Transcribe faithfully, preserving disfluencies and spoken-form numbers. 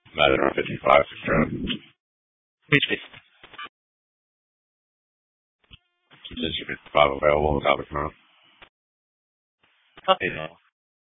Matter of fifty-five to grab. Which bit? Since you fifty-five available, I'll have it tomorrow. Copy that.